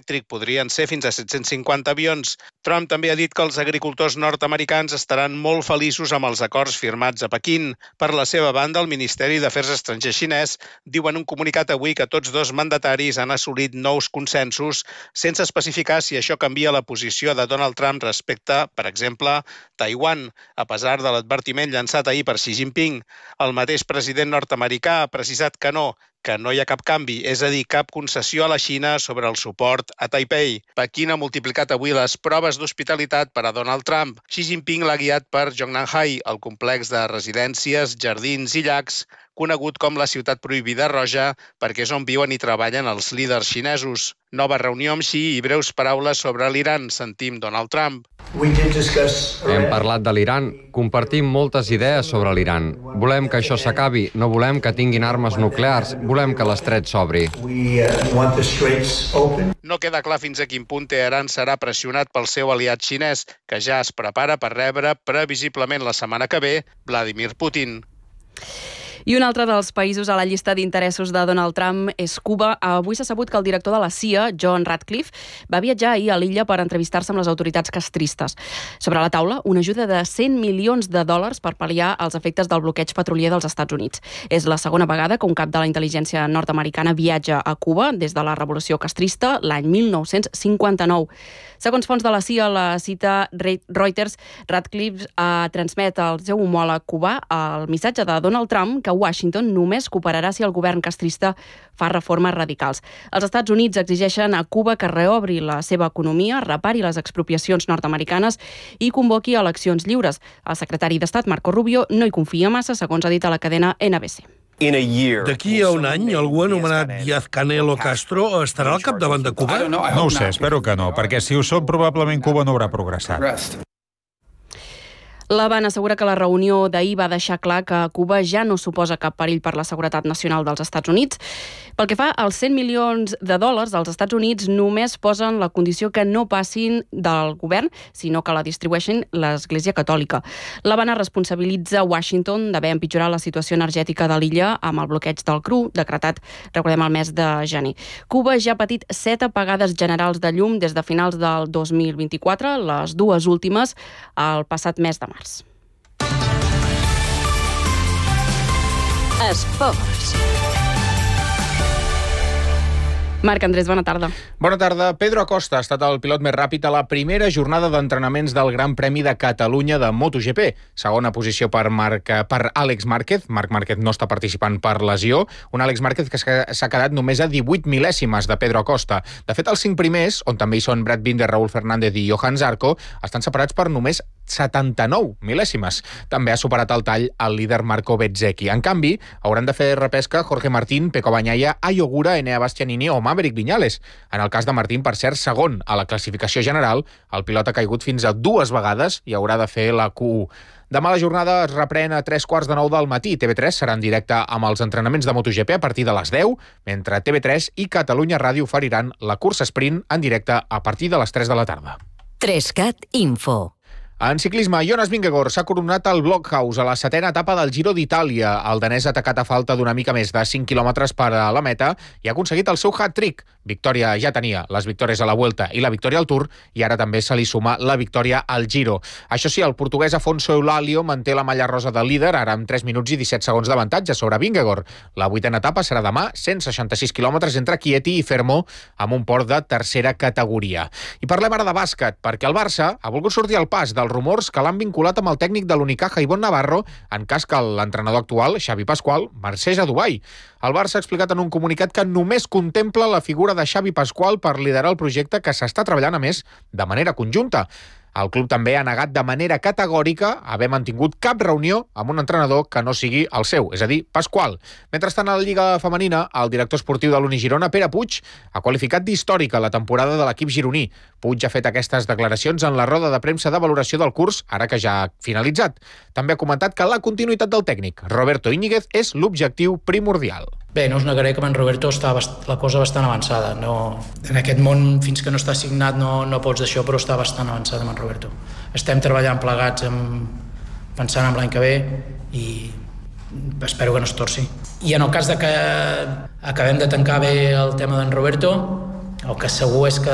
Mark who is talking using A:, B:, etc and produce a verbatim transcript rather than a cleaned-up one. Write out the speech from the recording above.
A: elèctric podrien ser fins a set-cents cinquanta avions. Trump també ha dit que els agricultors nord-americans estaran molt feliços amb els acords firmats a Pequín. Per la seva banda, el Ministeri d'Afers Estrangers xinès diu en un comunicat avui que tots dos mandataris han assolit nous consensos sense especificar si això canvia la posició de Donald Trump respecte, per exemple, Taiwan, a pesar de l'advertiment llançat ahir per Xi Jinping. El mateix president nord-americà ha precisat que no, que no hi ha cap canvi, és a dir, cap concessió a la Xina sobre el suport a Taipei. Pequín ha multiplicat avui les proves d'hospitalitat per a Donald Trump. Xi Jinping l'ha guiat per Zhongnanhai, el complex de residències, jardins i llacs, conegut com la ciutat prohibida roja, perquè és on viuen i treballen els líders xinesos. Nova reunió amb Xi i breus paraules sobre l'Iran. Sentim Donald Trump.
B: Hem parlat de l'Iran, compartim moltes idees sobre l'Iran. Volem que això s'acabi, no volem que tinguin armes nuclears, volem que l'estret s'obri.
A: No queda clar fins a quin punt Teheran serà pressionat pel seu aliat xinès, que ja es prepara per rebre, previsiblement la setmana que ve, Vladimir Putin.
C: I un altre dels països a la llista d'interessos de Donald Trump és Cuba. Avui s'ha sabut que el director de la C I A, John Ratcliffe, va viatjar ahir a l'illa per entrevistar-se amb les autoritats castristes. Sobre la taula, una ajuda de cent milions de dòlars per pal·liar els efectes del bloqueig petrolier dels Estats Units. És la segona vegada que un cap de la intel·ligència nord-americana viatja a Cuba des de la Revolució Castrista l'any mil nou-cents cinquanta-nou. Segons fonts de la C I A, la cita Reuters, Ratcliffe eh, transmet al seu homòleg cubà el missatge de Donald Trump que Washington només cooperarà si el govern castrista fa reformes radicals. Els Estats Units exigeixen a Cuba que reobri la seva economia, repari les expropiacions nord-americanes i convoqui eleccions lliures. El secretari d'Estat, Marco Rubio, no hi confia massa, segons ha dit a la cadena N B C.
D: D'aquí a un any, algú anomenat Díaz-Canel Castro estarà al capdavant de Cuba?
E: No ho sé, espero que no, perquè si ho són, probablement Cuba no haurà progressat.
C: L'Havana assegura que la reunió d'ahir va deixar clar que Cuba ja no suposa cap perill per la seguretat nacional dels Estats Units. Pel que fa als cent milions de dòlars, els Estats Units només posen la condició que no passin del govern, sinó que la distribueixin l'Església Catòlica. L'Havana responsabilitza Washington d'haver empitjorat la situació energètica de l'illa amb el bloqueig del cru, decretat, recordem, el mes de gener. Cuba ja ha patit set apagades generals de llum des de finals del dos mil vint-i-quatre, les dues últimes el passat mes de març.
F: Esports.
C: Marc Andrés, bona tarda.
G: Bona tarda. Pedro Acosta ha estat el pilot més ràpid a la primera jornada d'entrenaments del Gran Premi de Catalunya de MotoGP. Segona posició per, Marc, per Àlex Márquez. Marc Márquez no està participant per lesió. Un Àlex Márquez que s'ha quedat només a divuit mil·lèsimes de Pedro Acosta. De fet, els cinc primers, on també hi són Brad Binder, Raúl Fernández i Johan Zarco, estan separats per només setanta-nou mil·lèsimes. També ha superat el tall el líder Marco Bezzecchi. En canvi, hauran de fer repesca Jorge Martín, Pecco Bagnaia, Ayogura, Enea Bastianini o Maverick Viñales. En el cas de Martín, per cert, segon a la classificació general, el pilot ha caigut fins a dues vegades i haurà de fer la Q u. Demà la jornada es reprèn a tres quarts de nou del matí. T V tres serà en directe amb els entrenaments de MotoGP a partir de les deu, mentre T V tres i Catalunya Ràdio oferiran la cursa sprint en directe a partir de les tres de la tarda.
F: Trescat Info.
G: En ciclisme, Jonas Vingegaard s'ha coronat al Blockhaus a la setena etapa del Giro d'Itàlia. El danès ha atacat a falta d'una mica més de cinc quilòmetres per a la meta i ha aconseguit el seu hat-trick. Victòria ja tenia les victòries a la Vuelta i la victòria al Tour, i ara també se li suma la victòria al Giro. Això sí, el portuguès Afonso Eulalio manté la malla rosa del líder, ara amb tres minuts i disset segons d'avantatge sobre Vingegaard. La vuitena etapa serà demà, cent seixanta-sis quilòmetres entre Chieti i Fermo, amb un port de tercera categoria. I parlem ara de bàsquet, perquè el Barça ha volgut sortir al pas dels rumors que l'han vinculat amb el tècnic de l'Unicaja, Ivonne Navarro, en cas que l'entrenador actual, Xavi Pasqual, marxés a Dubai. El Barça ha explicat en un comunicat que només contempla la figura de Xavi Pasqual per liderar el projecte, que s'està treballant, a més, de manera conjunta. El club també ha negat de manera categòrica haver mantingut cap reunió amb un entrenador que no sigui el seu, és a dir, Pasqual. Mentrestant, a la Lliga Femenina, el director esportiu de l'Uni Girona, Pere Puig, ha qualificat d'històrica la temporada de l'equip gironí. Puig ha fet aquestes declaracions en la roda de premsa de valoració del curs, ara que ja ha finalitzat. També ha comentat que la continuïtat del tècnic, Roberto Íñiguez, és l'objectiu primordial.
H: Bé, no us negaré que amb en Roberto està la cosa bastant avançada. No, en aquest món, fins que no està signat, no, no pots d'això, però està bastant avançada amb en Roberto. Estem treballant plegats, amb, pensant en l'any que ve, i espero que no es torci. I en el cas de que acabem de tancar bé el tema d'en Roberto, el que segur és que